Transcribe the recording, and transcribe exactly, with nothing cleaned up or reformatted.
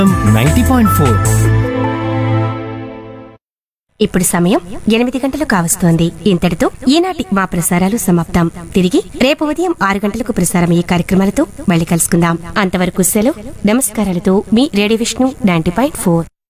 Ninety point four. ఇప్పుడు సమయం ఎనిమిది గంటలు కావస్తోంది. ఇంతటితో ఈనాటి మా ప్రసారాలు సమాప్తం. తిరిగి రేపు ఉదయం ఆరు గంటలకు ప్రసారం ఈ కార్యక్రమాలతో మళ్ళీ కలుసుకుందాం. అంతవరకు సెలవు. నమస్కారాలతో మీ radio Vishnu ninety point four.